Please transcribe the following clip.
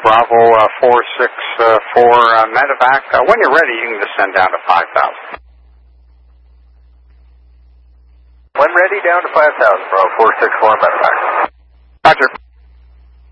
Bravo 464 medevac. When you're ready, you can descend down to 5,000. When ready, down to 5,000, Bravo 464 medevac. Roger.